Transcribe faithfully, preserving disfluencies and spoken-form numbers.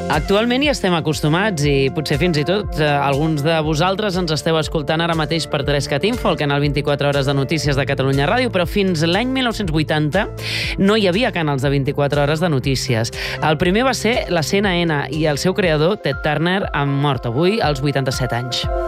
Actualment hi estem acostumats i potser fins i tot eh, alguns de vosaltres ens esteu escoltant ara mateix per Trescat Info, el canal vint-i-quatre hores de notícies de Catalunya Ràdio, però fins l'any mil nou-cents vuitanta no hi havia canals de vint-i-quatre hores de notícies. El primer va ser la C N N i el seu creador, Ted Turner, ha mort avui als vuitanta-set anys.